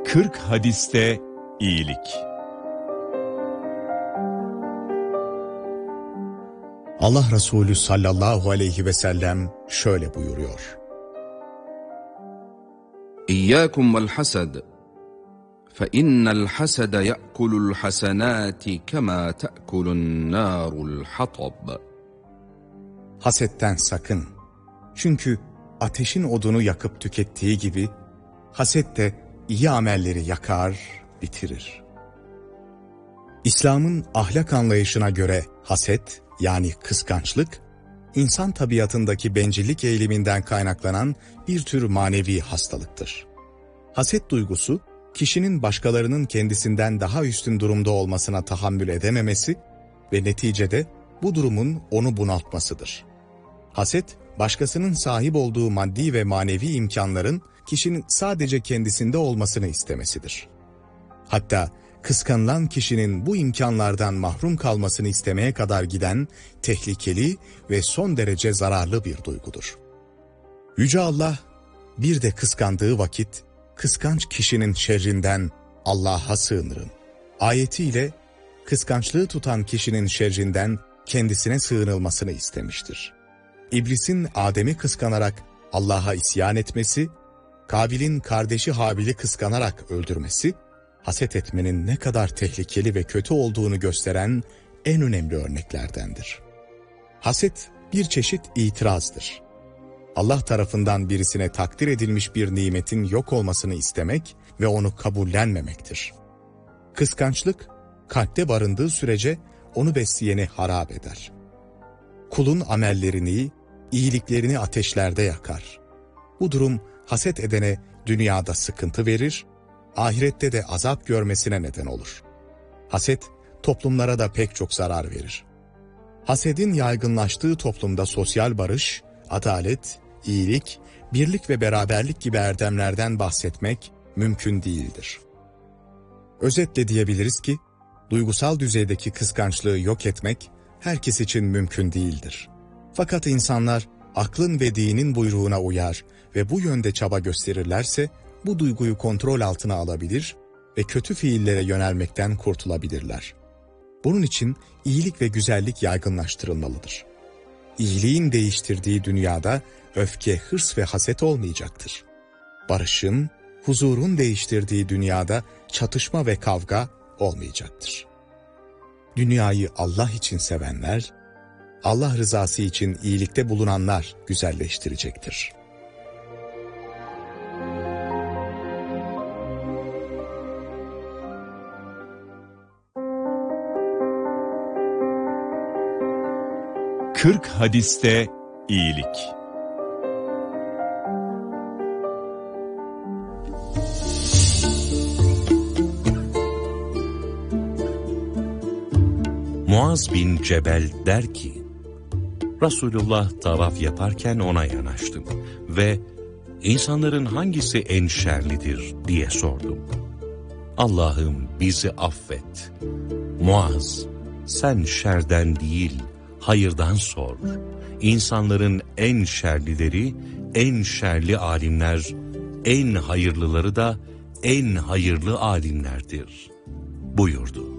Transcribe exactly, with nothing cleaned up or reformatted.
kırk hadiste iyilik. Allah Resulü sallallahu aleyhi ve sellem şöyle buyuruyor. İyyâkum vel hased. فَإِنَّ الْحَسَدَ يَأْكُلُ الْحَسَنَاتِ كَمَا تَأْكُلُ النَّارُ الْحَطَبَ. Hasetten sakın. Çünkü ateşin odunu yakıp tükettiği gibi, haset de iyi amelleri yakar, bitirir. İslam'ın ahlak anlayışına göre haset, yani kıskançlık, insan tabiatındaki bencillik eğiliminden kaynaklanan bir tür manevi hastalıktır. Haset duygusu, kişinin başkalarının kendisinden daha üstün durumda olmasına tahammül edememesi ve neticede bu durumun onu bunaltmasıdır. Haset, başkasının sahip olduğu maddi ve manevi imkanların kişinin sadece kendisinde olmasını istemesidir. Hatta kıskanılan kişinin bu imkanlardan mahrum kalmasını istemeye kadar giden tehlikeli ve son derece zararlı bir duygudur. Yüce Allah, bir de kıskandığı vakit, kıskanç kişinin şerrinden Allah'a sığınırım ayetiyle kıskançlığı tutan kişinin şerrinden kendisine sığınılmasını istemiştir. İblisin Adem'i kıskanarak Allah'a isyan etmesi, Kabil'in kardeşi Habil'i kıskanarak öldürmesi, haset etmenin ne kadar tehlikeli ve kötü olduğunu gösteren en önemli örneklerdendir. Haset bir çeşit itirazdır. Allah tarafından birisine takdir edilmiş bir nimetin yok olmasını istemek ve onu kabullenmemektir. Kıskançlık, kalpte barındığı sürece onu besleyeni harap eder. Kulun amellerini, iyiliklerini ateşlerde yakar. Bu durum haset edene dünyada sıkıntı verir, ahirette de azap görmesine neden olur. Haset, toplumlara da pek çok zarar verir. Hasedin yaygınlaştığı toplumda sosyal barış, adalet, iyilik, birlik ve beraberlik gibi erdemlerden bahsetmek mümkün değildir. Özetle diyebiliriz ki, duygusal düzeydeki kıskançlığı yok etmek herkes için mümkün değildir. Fakat insanlar aklın ve dinin buyruğuna uyar ve bu yönde çaba gösterirlerse bu duyguyu kontrol altına alabilir ve kötü fiillere yönelmekten kurtulabilirler. Bunun için iyilik ve güzellik yaygınlaştırılmalıdır. İyiliğin değiştirdiği dünyada öfke, hırs ve haset olmayacaktır. Barışın, huzurun değiştirdiği dünyada çatışma ve kavga olmayacaktır. Dünyayı Allah için sevenler, Allah rızası için iyilikte bulunanlar güzelleştirecektir. kırk hadiste iyilik. Muaz bin Cebel der ki, Resulullah tavaf yaparken ona yanaştım ve insanların hangisi en şerlidir diye sordum. Allah'ım bizi affet. Muaz, sen şerden değil, hayırdan sor. İnsanların en şerlileri, en şerli alimler, en hayırlıları da en hayırlı alimlerdir buyurdu.